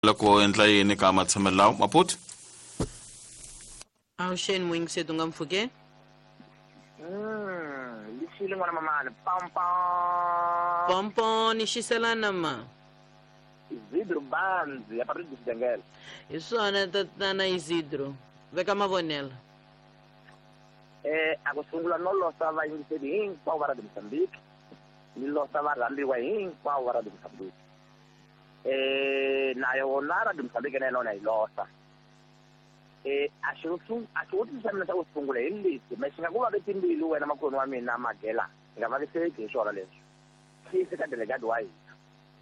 loko endla yini ka matshamelo lawa Maputo? Shane Mwingisetu nga Mfuke. Lishile ngwana mamani Pompo ni xiselana ma. Isidro Banzi ya Patrick Dengel. Iswona tatana Isidro. Veka mavonela. Akusungula no losa va yingiseli hinkwawo va radio Mozambique. Ni losa va rambiwa hinkwawo va radio Mozambique. Na yona radio Mozambique na yona ilosa. Ashuthi mina sakusungula yilisi meshinga kuba betimbili wena makhono wa mina magela ngaba beseke ishora leso sisi ka delegate wa yini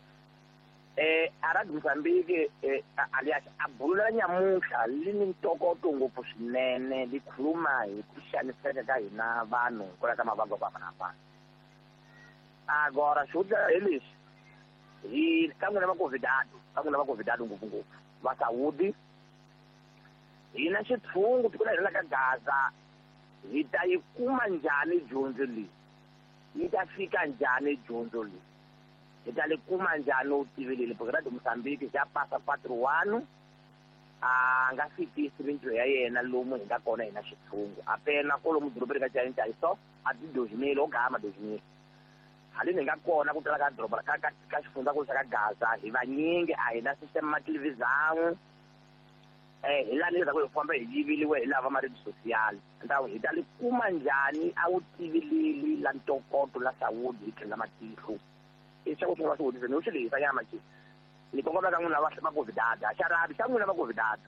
Radio Mozambique alias abulula nyamuhla lini ntokoto ngopfu swinene likhuluma hi ku xaniseka ka hina vanhu kwala ka mavanga va hambana agora shuthi yilisi hi kamwe na makovidado ngopfu va Saudi hina xitshungu tikula hina ka Gaza hi ta yi kuma njhani dyondzo leyi yi ta fika njhani dyondzo leyi hi ta li kuma njhani u tivelile porque Radio Mozambique xa pasa 4-1 a nga fikisi mintirho ya yena lomu hi nga kona hina xitshungu apena kolomu dorobeni ka Giant Iso a ti 2000 o gama 2000 halini hi nga kona ku tala ka doroba ka xifundzankulu xa ka Gaza hi vanyingi a hina system ma television hi laha ni ku famba hi yiviliwe hi lava marito social ndawu hi ta li kuma njhani a wu tivilili la ntokoto la Saudi hi tlhela matihlo i xa ku sungula swi vutisa ni u xi lehisa nyama xi ni kongoma ka n'wina va makovidada xa rabi xa n'wina makovidada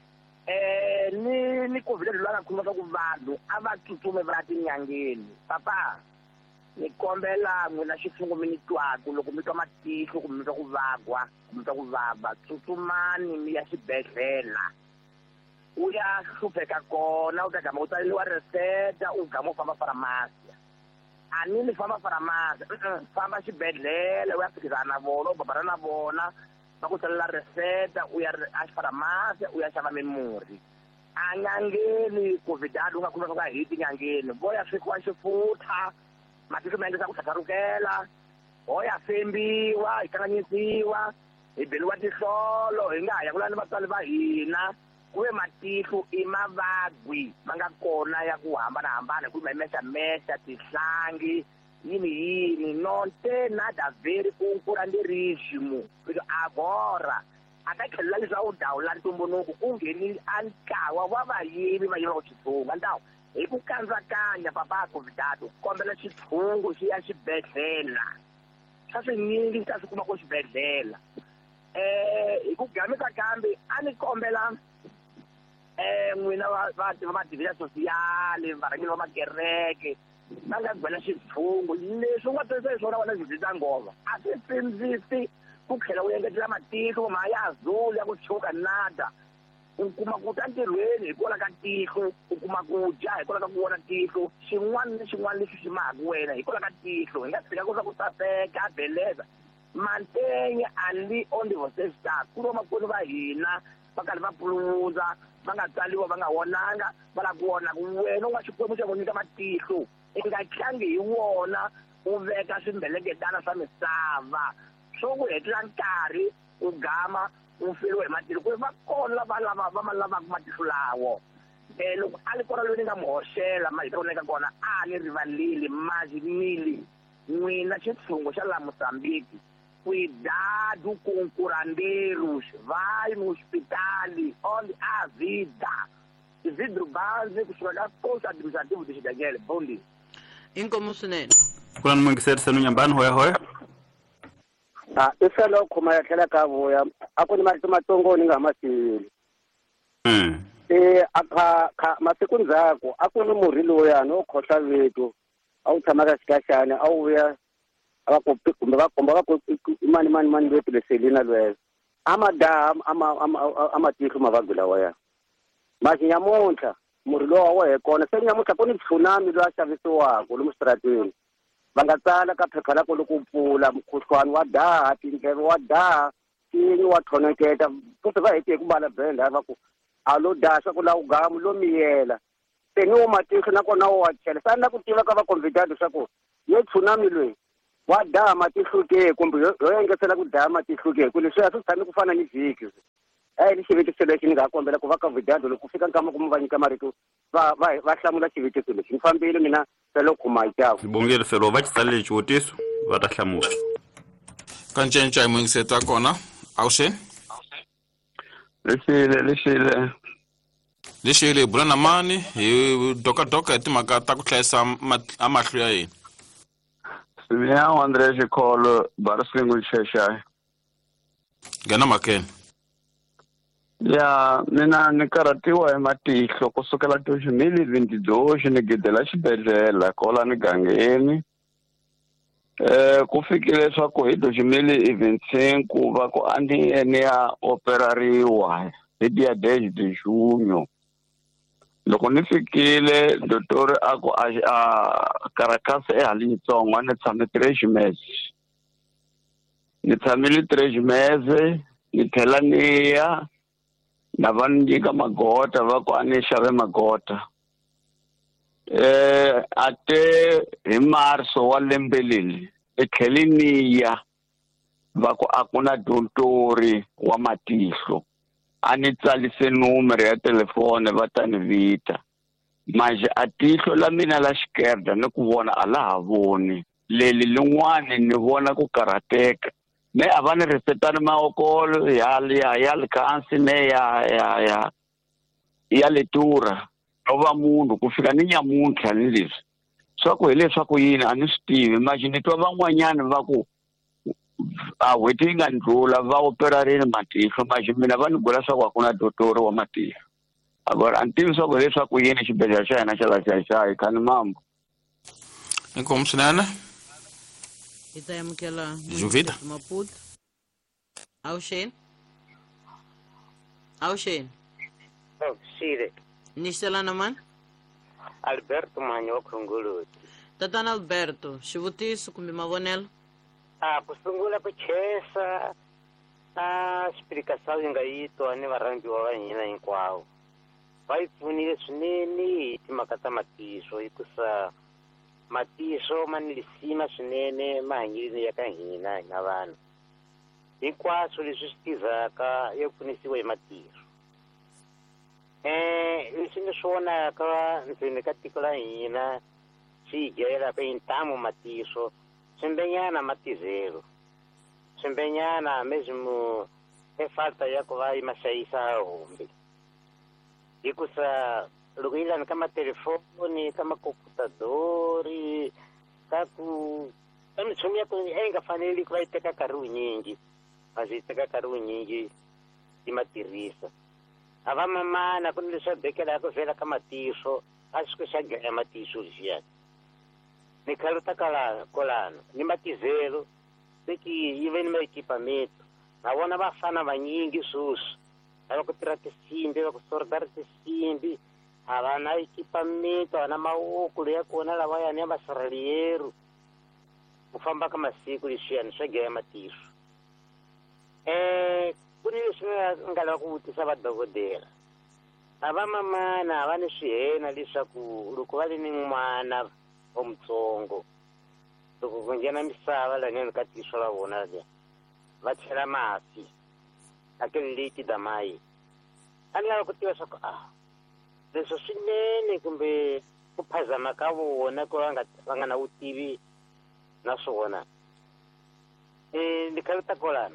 ni covid loyi nga khuluma ku vanhu a va tsutsumi va tinyangeni papa ni kombela n'wina xifungo mi ni twaku loko mi twa matihlo kumbe mi twa ku vagwa kumbe mi twa ku vava tsutsumani mi ya xibedhlele u ya hlupheka kona u ta gama u tsaleliwa reseta u gama u famba farmasi a ni famba farmasi famba xibedhlele u ya fikisana na vona u babana na vona va ku tsalela reseta u ya a farmasi u ya xava mimurhi a nyangeni covidado u nga khuluma ka hiti nyangeni vo ya swekiwa xifutha matihlo ma endlisa ku tlhatlarukela ho ya fembiwa hi kanganyisiwa hi beliwa tihlolo hi nga ha ya ku lani vatswari va hina ku ve matihlo i mavabyi ma nga kona ya ku hambanahambana hi ku mexa tihlangi yini nonte nada veri kunkuranderismo because agora aka tlhelela leswa u dawula ntumbuluko ku ngheni a ntlawa wa vayivi va yiva ku xitshungu antawu hi ku kandzakanya papa covidado kombela xitshungu xi ya xibedhlele swa swinyingi swi ta swi kuma ko xibedhlele hi ku gamisa kambe a ni kombela n'wina va madivisa sociale varhangeri va makereke va nga gwela xitshungu leswi u nga tirhisa hi swona wena vhizita ngova a swi sindzisi ku tlhela u engetela matihlo ma ya azul ya ku tshuka nada u kuma ku ta ntirhweni hi kola ka tihlo u kuma ku dya hi kola ka ku vona tihlo xin'wana ni xin'wana lexi xi mahaka wena hi kola ka tihlo hi nga fika ku swa ku saseka beleza mantenye ali on the vocesta ku ro makwenu va hina va karhi va puluza va nga tsaliwa va nga wonanga va la ku wona wena u nga xikwembu xa ku nyika matihlo i nga tlangi hi wona u veka swimbeleketana swa misava swo ku hetela nkarhi u gama u feriwe hi matihlo ku va kona va lavaka matihlo lawo loko a li kona loyi ni nga mi hoxela ma hi ta voneka kona a ni rivalile majinili n'wina xitshungu xa la Mozambique cuidado com curandeiros vai no hospital onde há vida Isidro Banzi kusuka ka posto administrativo de Xidagele bom dia Inkomo swinene kuna ni Mwingisetu senu nyambani hoya iselo khoma ya tlhela ka vuya a ku ni matsongo ni nga masiyeli akha masiku ndzhaku a ku ni murhi lowuyani wo khohla vitu a wu tshama ka xikaxani a wu vuya a kumbe va komba va ku mani ve tileselina lweyo a ma daha a matihlo mavabyi lawaya masi nyamuntlha murhi lowa wo he kona se nyamuntlha ku ni tsunami loyi a xavisiwaka lomu xitarateni va nga tsala ka phepha lako loko pfula mukhuhlwani wa daha tindleve wa daha tinyi wa thoneketa futhi va hete hi ku mbala benda va ku a lo daha swa ku la u gamu lo miyela se ni wo matihlo nakona wo wa chela sani na ku tiva ka va convidado swa ku ye tsunami loyi wa daha matihlo ke kumbe yo engetela ku daha matihlo ke ku leswi a swi tshami ku fana ni vhiki ni xivutiso lexi ni nga kombela ku va ka vidando loko ku fika nkama ku mi va nyika marito va hlamula xivutiso lexi ni fambile mina selo khuma ikaku Sibongile selo va tsalile xivutiso va ta hlamula. Kancenca mungiseto wa kona. Avuxeni. Lexile bula na mani hi doka hi timhaka ta ku hlayisa mahlo ya yena. Simeão André Gicolo, Barcelona Xexai. Gana makene. Ya, mina ni karhatiwa hi matihlo kusukela 2022 ni gidela xibedhlele kola ni gangeni. Ku fikile leswaku hi 2025 va ku a ni ya operariwa hi diabetes de junho. Loko ni fikile doctor a ku a karakasa ehaleni yitsongo ni tshame 3 meses. Ni tshamile 3 meses ni tlhela ni ya na va ni nyika magota va ku a ni xave magota. A te hi marso wa lembe leri tlheli ni ya va ku a ku na doktori wa matihlo. A ni tsalise numero ya telefone va ta ni vita. Manje a tihlo la mina la xikerda ni ku vona a la ha voni. Leli lin'wana ni vona ku karhateka. Ne a va ni resetani maokolo ya likhansi ne ya letura. No va munhu ku fika ni nyamuntlha ni leswi. Swa ku hi leswaku yini a ni swi tivi. Manje ni twa van'wanyana va ku a n'hweti yi nga ndlula va operarile matihlo manje mina va ni byela leswaku a ku na doktori wa matihlo. A ni tivi swa ku leswaku yini xibedhlele xa hina xa la Xaxayi khani mambo. Inkomu swinene. Hi ta amukela Juvita. Maputo. Avuxeni. Avuxeni. Sire. Ni xitelana mani? Alberto Manho Khongoluti. Tatana Alberto, xivutiso kumbe mavonelo? Ku sungula ku chesa explicação yi nga yi twa ni varhandziwa va hina hinkwavo. Va yi pfunile swinene hi timhaka ta matihlo hikusa matihlo ma ni lisima swinene mahanyeleni ya ka hina vanhu. Hinkwaswo leswi swi tizaka ya pfunisiwa hi matihlo. Leswi ni swi vonaka ndzeni ka tiko la hina swi hi dyelaka hi ntamu matihlo swimbenyana matizelo. Swimbenyana mesmo falta ya ku va yi ma hlayisa hombe. Hikusa loko yi lani ka matelefoni ka makomputadori ka minchumu ya ku yi nga faneli ku va yi teka nkarhi wunyingi kasi yi teka nkarhi wunyingi yi ma tirhisa. A va mamana ku ni leswi va bekela ku vhela ka matihlo a swi ku xa dlaya matihlo lexiyani. Ni khaluta kolano ni matizelo seki yi ve ni maekipamento na vona vafana vanyingi sweswi lava ku tirha tisimbi va ku soridara tisimbi a va na ekipamento a va na mawoko leya kona lavayani ya masirhelieru ku famba ka masiku leswiyani swa dlaya matihlo. Ku ni leswi nga lava ku vutisa vadokodela a va mamana a va ni swihena leswaku loko va le ni n'wana wa mutsongo loko ku nghena misava lanyani ka tihlo ra vona lia va chela mafi akeleleti damayi. A ni lava ku tiva swa ku leswo swinene kumbe ku phazama ka vona ku va nga na vutivi na swona. Ni khaluta kolano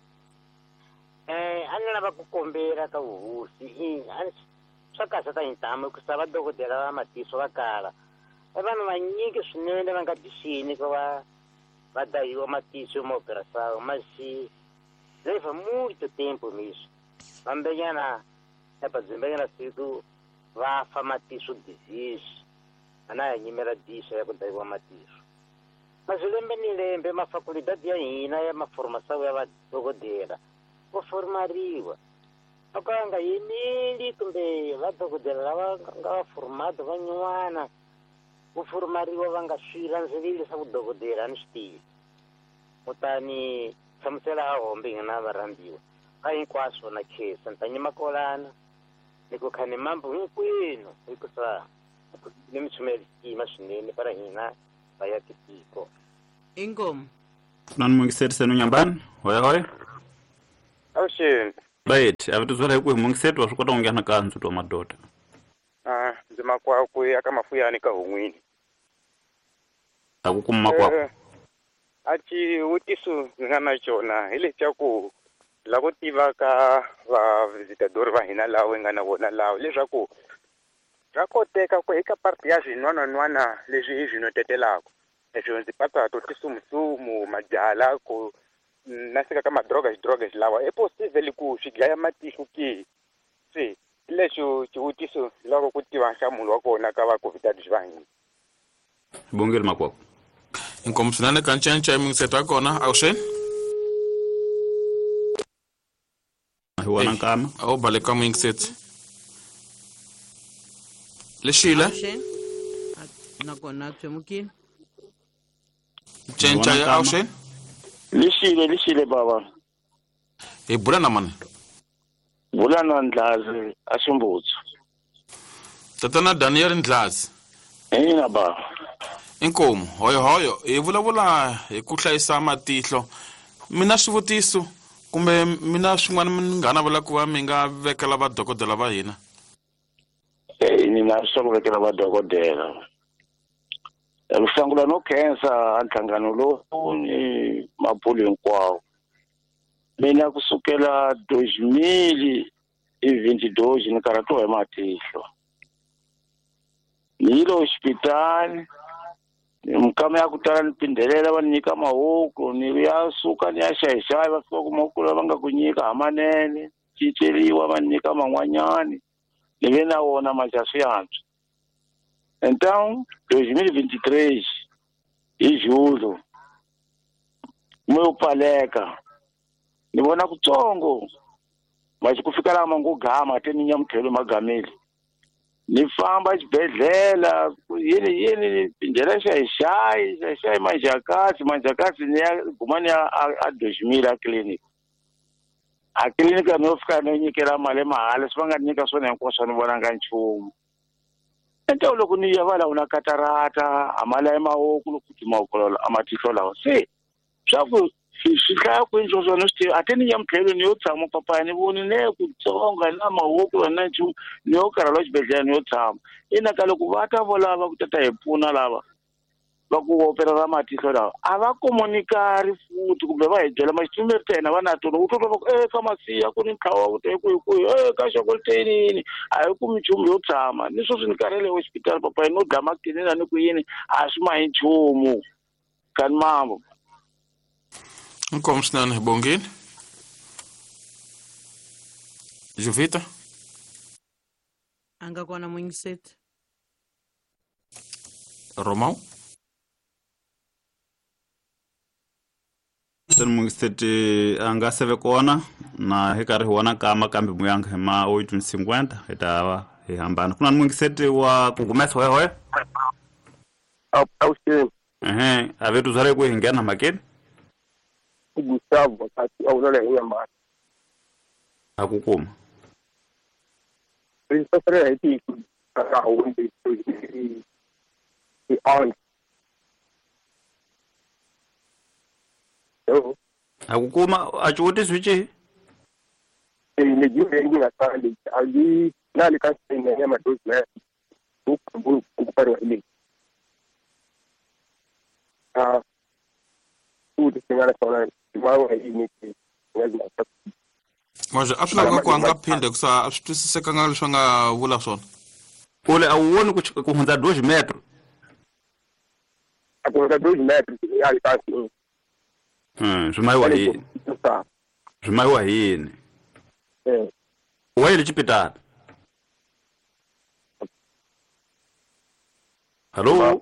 a ni lava ku kombela ka vuhosi swa kahle ta hintamu hikusa vadokodela va matihlo va kala vanhu vanyingi swinene va nga dixini ku va dahiwa matihlo ma operação mas leva muito tempo mesmo. Vambenyana zimbanyana siku va fa matihlo disease ana ya nyimela disha ya ku dahiwa matihlo. Mas lembe ni lembe mafakulidade ya hina ya maformação ya vadokodela ku formariwa a ka nga yimeli kumbe vadokodela lava nga va formado vanyuwana ku formariwa va nga swi landzeleli swa vudokodela a ni swi tivi. Kutani hlamusela a hombe hi na varhandziwa ka hinkwaswo na khesa ni ta nyima kolana ni ku khani mambo hinkwenu hikusa ni mi tshumela xitima swinene para hina va ya kitiko Inkomo. Kunani mungiseti senu nyambani? Hoya. Awushini. Bayithi, avituzwela kuwe mungiseti wasukota ungena kanzu to madoda. Nzima kwakwe akamafuyani kahungwini. Akukuma kwakho. Achi utisu ngana chona ile chaku la ku tiva ka va visitador va hina lawa ngana vona lawa leswaku ra koteka ku eka party ya zwin'wana leswi hi notetelaka leswi ndzi pata to tisumusumu majala ku nasika ka madrogas lawa e possible ku swi dlaya matihlo ki se leswo xivutiso loko ku tiva nhlamulo wa kona ka va COVID va hina. Bongela makwakho. Inkomo swinene kancenca mungiseti wa kona Awusheni. Hiwana nkama. Awu baleka mungiseti. Leshile. Awusheni. Nakona tswemukile. Cenca ya Awusheni. lishile baba Bula na mani. Bulana Ndlazi Ashimbutso. Tatana Daniel Ndlazi. Ina baba. Inkomo hoyo hi vulavula hi ku hlayisa matihlo. Mina swivutiso kumbe mina swin'wana minghana vula ku va mi nga vekela va dokodela va hina. Ni na swa ku vekela va dokodela. Lusangula no khensa nhlangano lowu ni mabulu hinkwawo. Mina kusukela 2022 ni karhato hi matihlo. Ni lo hospital mukama ya kutala ni pindelela va nyika mahoko ni ya suka ni ya xaxaya va fika ku mahoko lava nga ku nyika hamanene ciceriwa va nyika man'wanyani ni ve na wona majasi yantswa. Então 2023 hi julho mo paleka ni vona kutsongo mas ku fika la mangu gama teni nyamthelo magameli ni famba xibedhlela yini ndlela xayi manjakasi ni ya gumani a 2000 clinic a clinic no fika no nyikela mali mahala swi va nga nyika swona hinkwaswo ni vonanga nchumu. Ento loko ni ya vala una katarata amala ya mahoko loko kuma ukolola amatihlo lawa se swaku swihlaya kwinjho swona swi ateni ya mphelo ni yo tshama papa ni voni ne ku tsonga na mahoko na nchumu ni yo karhala xibedhlele ni yo tshama ina ka loko va ta volava ku tata hi pfuna lava va ku operera matihlo lawa a va komunikari futhi kumbe va hi byela maxitumeri ta hina va na tona u twa ka masiya ku ni ntlawa wu te ku ka xokoliteni a hi kumi nchumu yo tshama ni swo swi ni karhele hospital papa hi no dlama kinina ni ku yini a swi ma hi nchumu kani mambo. Inkomo swinene bongile. Juvita. Anga kona mungiseti. Romau. Sen mungiseti anga seve kona na hekari huwana kama kambi muyanga hema 850 itawa hi hambana. Kunani mungiseti wa kugumesa hoye? Awusheni. Avetu zare ku hingena makeni? Gustavo kati awulola inyambani. Akukuma. Prinsesere iti ka awundi i on. Yo. Akukuma achuti switchi? Ni jure ngi na sali ali nali ka sine ya madozi na kuparwa ile. Tudo singana sona mawa ini lazima Manje afuna ku anga phinde kusa asitwisiseka nga leswi nga vula swona. Ule awuoni ku hundza 2 metro. Akunga 2 metros ali kasi. Zwimai wa hini. Wa ile chipitala. Hello.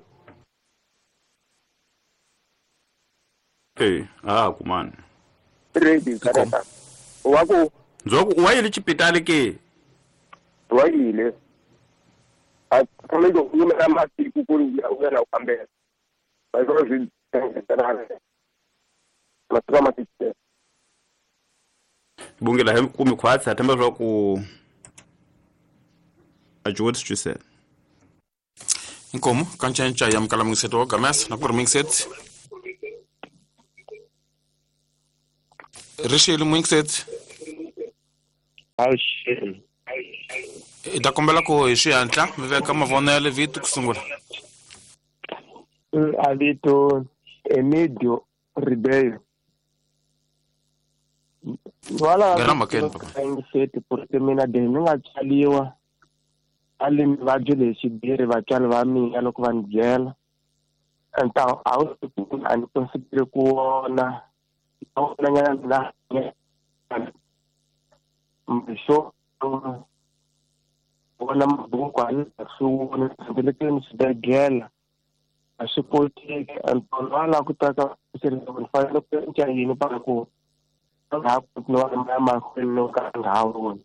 Kumani. Ready karata. Wako Nzoku wa ile chipitala ke. Waile. Kama hiyo kuna masi kukuru ya na ukambea. Bazo zi tena. Matuma tike. Bungela hem kumi kwatsa atemba zwa ku ajuti chise. Inkomo kancenca ya mkala mungiseti wa games na ku mungiseti. Rixile Mwingiset. Awuxini. Hi ta kombela ku hi xihatla mi veka mavonelo vito ku sungula. A vito Emidio Ribeiro. Nghena makeni papa. Yingiseti porque mina de ni nga tswaliwa ali mi vabyo lexi biri vatswari va mina loko va ni byela enta a wu a ni konsekere ku vona nyana so vona mabuku a ni swi faneleke ni swibedhlele a swi koteki antona va lava ku teka ni fanele ku endla yini para ku nga ku no va mahlweni no ka nga ha voni.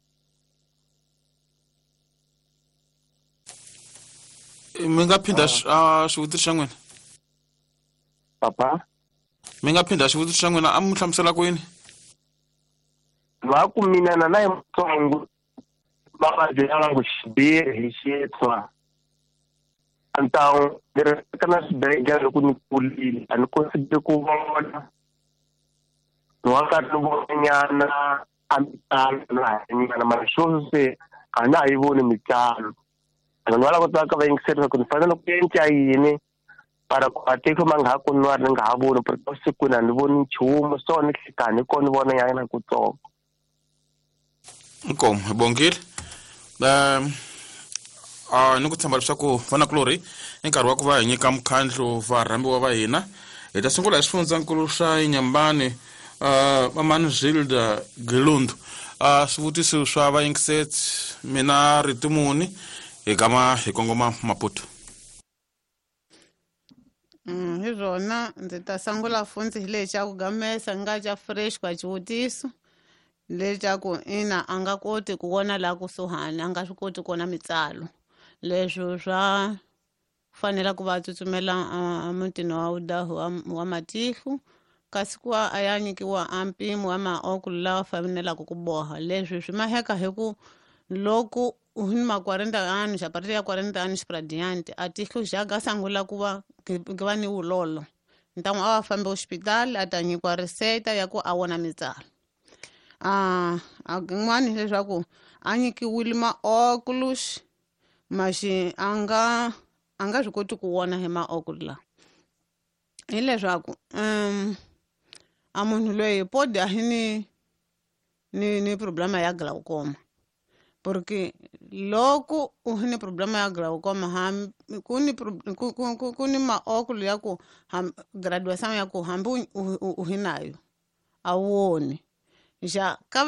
Mi nga phinda xivutiso xa n'wina? Papa? Mi nga phinda xivutiso xa n'wina a mi hlamusela ku yini? Va ku mina na hi mutsongo mavabyi ya nga ku xibiri hi xitshwa antawu ni ri na swibedhlele loko ni kulile a ni kotile ku vona ni wa karhi ni vonanyana a mitsalo na hanyana mara xo se a na ha yi voni mitsalo vanhu va lava ku taka va yingiseri ku ni fanele ku endla yini para ku atiko ma nga ha kuniwa ni nga ha voni porque sikwini a ni voni nchumu so ni hlekani ni kona ni vona yana kutsongo. Inkomo hi bongile ni ku tshemba leswaku vanakulorhi i nkarhi wa ku va hi nyika mukhandlo varhambiwa va hina hi ta sungula hi xifundzankulu xa Inyambane mamani Zilda Gilundu swivutiso swa vayingiseti mina Ritimuni hi gama hi kongoma Maputo. Hi rona ndzi ta sungula fundzi hi lexi xa ku gamesa nga xa fresh kwa xivutiso leswaku ina a nga koti ku vona laha kusuhani a nga swi koti ku vona mitsalo leswo swa fanela ku va tsutsumela mutini wa wudahu wa matihlu kasi ku a ya nyikiwa a mpimo wa maokulu lawa fanelaka ku boha leswi swi maheka hi ku loko u ni ma 40 anos a partir ya 40 anos para diante a tihlo já ga sangula ku va ni ulolo ntango a va fambe hospital a ta nyikiwa riseta ya ku a vona mitsalo a kun'wani leswaku a nyikiwile maokulus maxi a nga swi koti ku vona hi maokulu lawa hileswaku a munhu loyi podi a hi ni problema ya glaucoma porque loko u ni problema ya glaucoma ku ni maokulu ya ku graduation ya ku hambi u hinayo a woni ja ka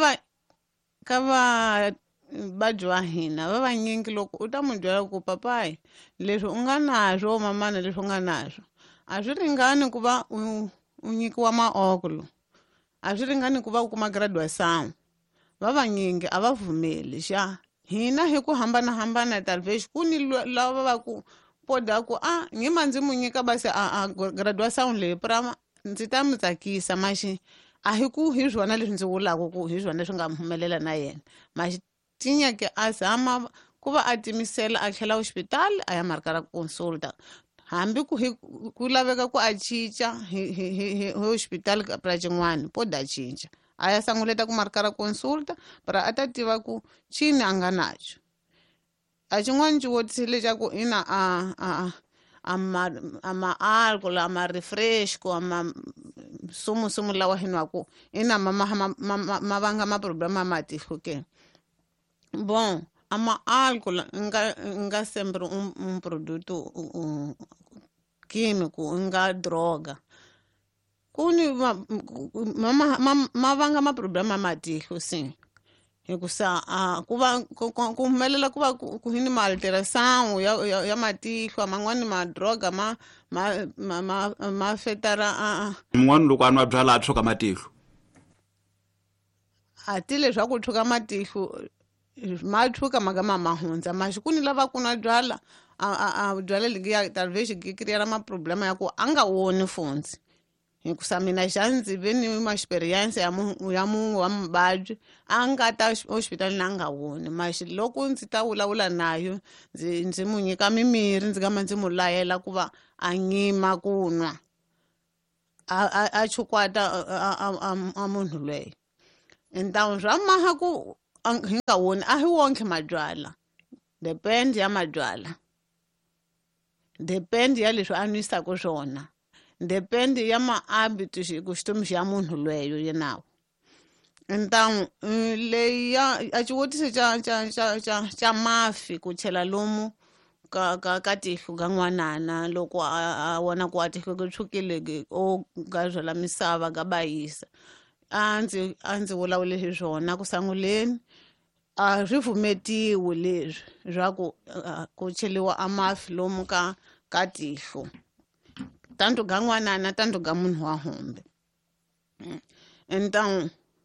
va badyi wa hina va vanyingi loko u ta mu byela ku papayi leswi u nga naswo mamana leswi u nga naswo a swi ringani ku va u nyikiwa maokulu a swi ringani ku va u kuma graduation va vanyingi a va pfumeli xa hina hi ku hambanahambana talvez ku ni lava va ku poda ku nyima ndzi mu nyika basi a graduation leyi prama ndzi ta mi tsakisa maxi a hi ku hi swona leswi ndzi vulaka ku hi swona leswi nga humelela na yena maxi tinyake a zama ku va a timisela a tlhela hospital a ya marikara consulta hambi ku laveka ku a cinca hi hospital para cin'wana poda cinca a ya sanguleta ku marikara consulta para a ta tiva ku chini a nga nacho a xin'wana xivutiso lexaku ina ma-alcohol ma-refresh ku sumusumu lawa hinwaku ina ma vanga maproblema matihlo ke bon ama-alcohol nga sempre un produto químico nga droga kuni ma vanga maproblema matihlo sim hikusa ku humelela ku va ku hini maalteração ya matihlo man'wani madroga ma fetara mun'wana loko a nwa byala a tshuka matihlo a ti leswaku tshuka matihlo ma tshuka mahundza maxi ku ni lava ku nwa byala a byala liya talvez gikiriyara maproblema ya ku a nga woni fundzi hikusa mina xa ndzi ve ni ma-experience ya munhu wa mubabyi a nga ta hospital na a nga woni maxi loko ndzi ta vulavula nayo ndzi mu nyika mimirhi ndzi gama ndzi mu layela ku va a nyima ku nwa a chukwata a munhu loyi então swa maha ku hi nga woni a hi wonke mabyala depend ya mabyala depend ya leswi a nwisaka swona depend ya mahabiti ku xitomi xa munhu lweyo yenawo então leyi a xivutiso xa mafi ku chela lomu ka tihlo ka n'wanana loko a vona ku a tihlo ku tshukile o gazela misava ka bayisa a ndzi vulavule hi swona ku sanguleni a swi pfumetiwi leswi swa ku cheliwa a mafi lomu ka tihlo tanto ka n'wanana tanto ka munhu wa hombe então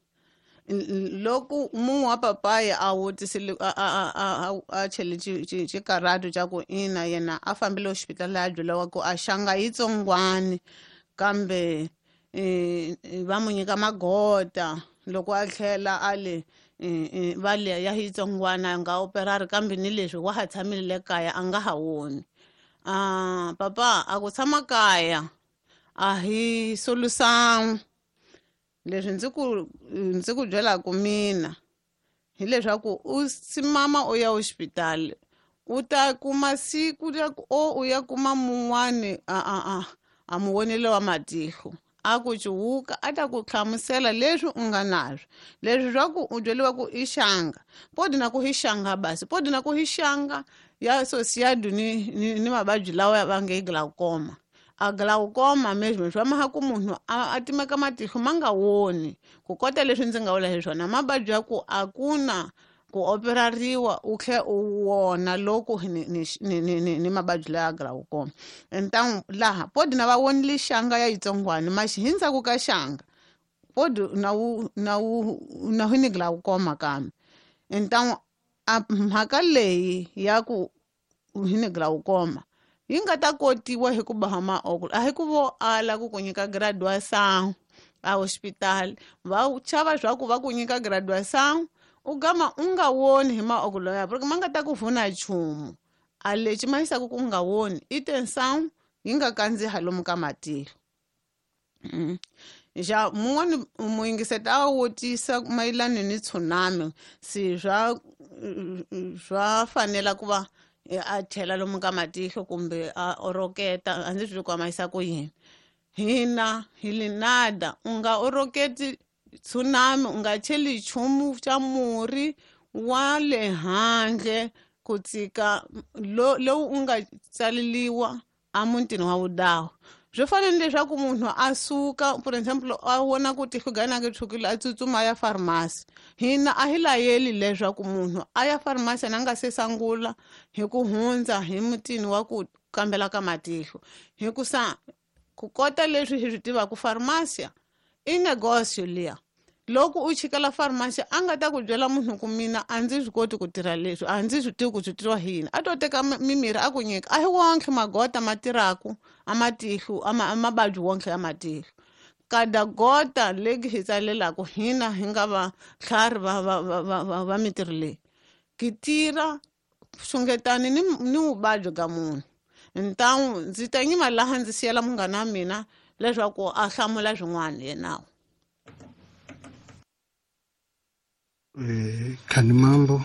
loko munhu wa papaya a vutisile a chele xikarhato xa ku ina yena a fambile exibedhlele a byeliwa ku a xanga hi tsongwani kambe va n'wi nyika magoda loko a tlhela a le va le ya hi tsongwana a nga operari kambe ni leswi wa ha tshamile le kaya a nga ha woni papa a ku tshama kaya a hi solusangu leswi ndzi ku byela ku mina hileswaku u simama u ya exibedhlele u ta kuma siku u ya kuma mun'wani a muwonele wa matihlo a ku cuvuka a ta ku hlamusela leswi u nga nazwo leswi swa ku u byeliwa ku i xanga podi na ku hi xanga basi podi na ku hi xanga ya associado ni mavabyi lawa va nge glaucoma a glaucoma measurement swa maha ku munhu a timeka matihlo ma nga woni ku kota leswi ndzi nga vula hi swona mavabyi ya ku a ku na ku operariwa u tlhe u wona loko ni mavabyi laya glaucoma então laha podi na va wonile xanga ya yitsongwana ma xi hindzaku ka xanga podi na wu ni glaucoma kambe então a mhaka leyi ya ku hi ni glaucoma yi nga ta kotiwa hi ku baha maokulu a hi ku vo ala ku nyika graduação a hospital va chava swa ku va ku nyika graduação u gama u nga woni hi maokulu ya porque ma nga ta ku pfuna nchumu a lexi ma yisaku ku nga woni i tensão yi nga kandziha lomu ka matihlo ja mun'wani muyingiseta a wutisa mayelana ni tsunami si swa fanela ku va a chela lomu ka matihlo kumbe a oroketa a ndzi swi ku amayisa ku yini hina hi linada u nga oroketi tsunami u nga cheli nchumu xa murhi wa le handle ku tsika lowu u nga tsaleliwa a mutini wa vudawa swi fanele leswaku munhu a suka for example a vona ku tihlo gana ke tshukile a tsutsuma ya farmasi hina a hi layeli leswaku munhu a ya farmasi na nga se sangula hi ku hundza hi mutini wa ku kambela ka matihlo hi ku ku kota leswi hi swi tivaka farmasi i negosio liya loko u chikela farmasi a nga ta ku byela munhu ku mina a ndzi swi koti ku tirha leswi a ndzi swi tivi ku swi tirhiwa hi yini a to teka mimirhi a ku nyika a hi wonke magoda ma tirhaku a matihlo mavabyi wonke ya matihlo kada gota legi hi tsalelaku hina hi nga va tlhari va mitirhi leyi ki tirha xungetani ni vuvabyi ka munhu então ndzi ta nyima laha ndzi siyela munghana wa mina leswaku a hlamula swin'wana yenawo khani mambo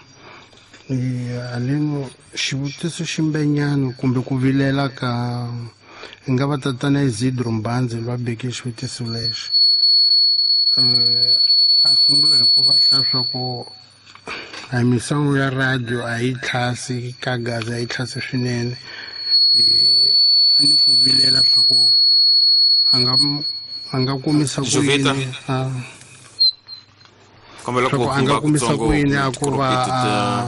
aleno xivutiso ximbenyana kumbe ku vilela ka hi nga va tatana Isidro Mbanzi va beke xivutiso lexi a sungula hi ku va hlaswa ku a misangu ya radio a yi tlhasi ka gaza a yi tlhasi swinene a ni ku vilela swa ku a nga kumisa ku yini a nga kumisa ku yini a ku va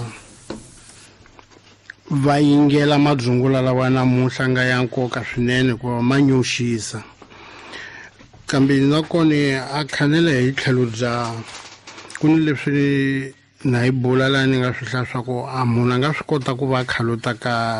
va yingela madzungula lawa namuntlha nga ya nkoka swinene ku va ma nyoxisa kambe nakona a khanela hi tlhelo bya ku ni leswi na hi bula laha ni nga swi hlaya swa ku a munhu a nga swi kota ku va khalota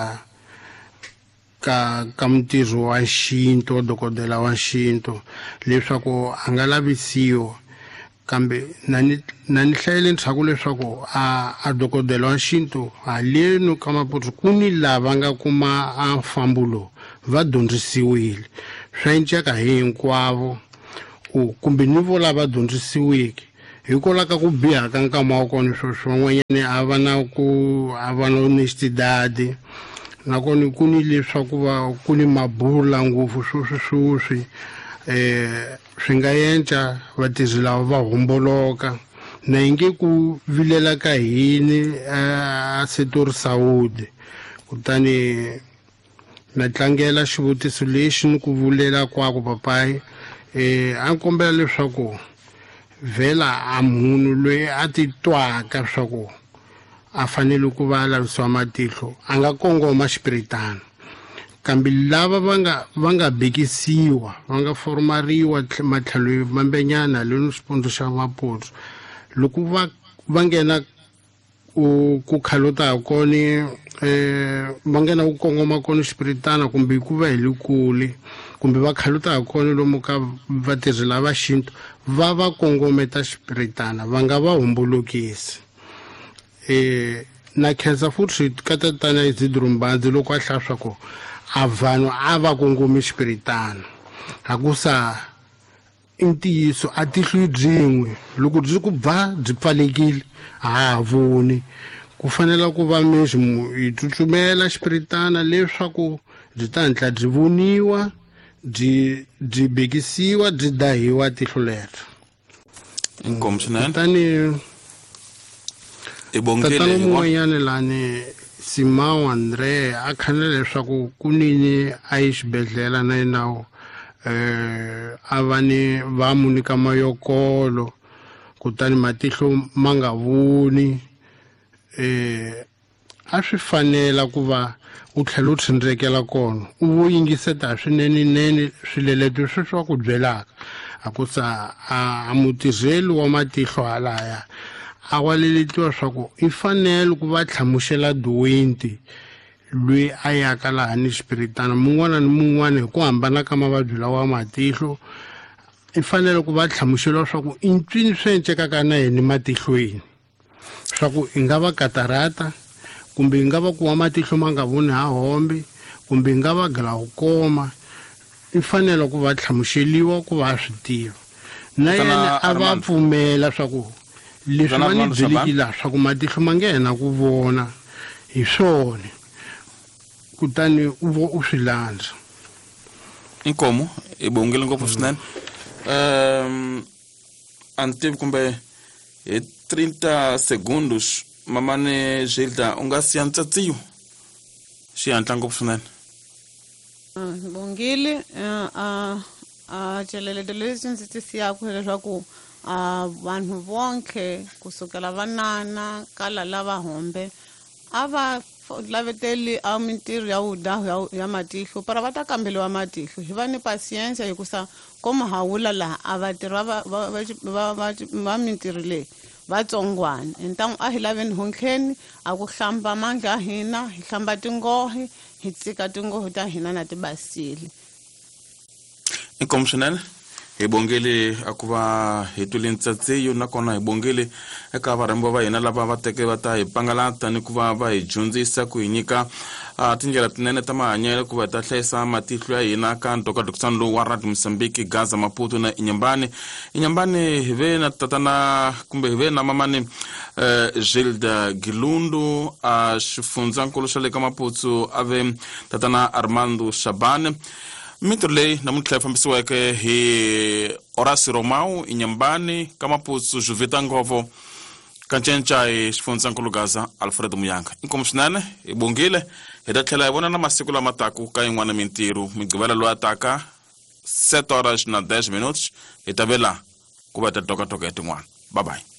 ka mutirhi wa xintu dokodela wa xintu leswaku a nga lavisiwa kambe na ni hlayele ntshaku leswaku a dokodela wa xintu haleni ka maputu ku ni lava nga kuma a mfambo lowu va dyondzisiwile swa enceka hinkwavo kumbe ni vo lava dyondzisiweke hikokwalaho ka ku biha ka nkama wa kona swo van'wanyani a va na honestidade nakona ku ni leswaku va ku ni mabula ngopfu swi swi nga endla vatirhi lava va homboloka na hi nge ku vilela ka hini a Setori Saudi kutani na tlangela xivutiso lexi ni ku vulela kwako papayi a ni kombela leswaku vhela a munhu loyi a ti twaka swa ku a fanele ku va lavisiwa matihlo a nga kongoma xipiritana kambe lava va nga bekisiwa va nga formariwa matlhelo mambenyana le xipondo xa maputsu loko va nghena ku khalota koni va nghena ku kongoma koni xipiritana kumbe ku va hi le kule kumbe va khalota koni lomu ka vatirhi lava xintu va kongometa xipiritana va nga va hombolokisi na khensa futhi ka tatana Isidro Mbanzi loko a hlaswa ko a vanhu a va kongomi xipiritana hakusa i ntiyiso a tihlo byin'we loko byi ku byi pfalekile a voni ku fanela ku va mixi hi tsutsumela xipiritana leswaku byi ta hatla byi voniwa byi bekisiwa byi dahiwa tihlo lero tani tatana mun'wanyana lani Simao Andre a khanela leswaku kunini a yi xibedhlele na yinawu a va ni va mu nyika mayokolo kutani matihlo ma nga voni a swi fanela ku va u tlhela u tshindrekela kona u yingiseta swinene swileleto swa ku byelaka hakusa a mutirheli wa matihlo halaya a waleletiwa swa ku i fanele ku va tlhamuxela duwenti loyi a yaka laha ni xipiritana mun'wana ni mun'wana hi ku hambana ka mavabyi lawa matihlo i fanele ku va tlhamuxeliwa swa ku i ncwini swi encekaka na yena matihlweni swa ku i nga va katarata kumbe i nga va ku wa matihlo ma nga voni ha hombe kumbe i nga va glaucoma i fanele ku va tlhamuxeliwa ku va swi tiva na yena a va pfumela swa ku leswi va ni byelekile swa ku matihlo ma nghena ku vona hi swona kutani u swi landza inkomo ibongile ngopfu swinene antivi kumbe hi 30 segundos mamane Gilda u nga siya ntsatsiyo xihatla ngopfu swinene bongile a celeleto leswi ndzi ti siyaka leswaku vanhu vonke kusukela vanana kala lava hombe a va laveteli a mintirho ya wudahu ya matihlo para va ta kambeliwa matihlo hi va ni pasiyense hikusa koma hawula laha a vatirhi va mintirho leyi vatsongwana entangu a hi laveni honhleni a ku hlamba mange a hina hi hlamba tingohi hi tsika tingohi ta hina na tibasile inkomo swinene hi bongile a ku va hi twile ntsatsiyo nakona hi bongile eka varhambi va hina lava va teke va ta hi pangalata ni ku va hi dyondzisa ku hi nyika tindlela tinene ta mahanyelo ku va ta hlayisa matihlo ya hina ka ntoka Dr. lowu wa Radio Mozambique Gaza Maputo na Inyambane hi ve na tatana kumbe hi ve na mamani Gilda Gilundu a xifundzakulu xa le ka Maputo a ve tatana Armando Shabane mintirho leyi namuntlha yi fambisiweke hi Horace Romau Inyambane ka Maputo Juvita Ngovo ka Ncenca hi xifundzakulu Gaza Alfredo Muyanga inkomo swinene hi bongile hi ta tlhela hi vona na masiku lama taku ka yin'wana mintirho migqivela loyi a taka 7 horas na 10 minutos hi ta vela ku va ta toka tin'wana bye bye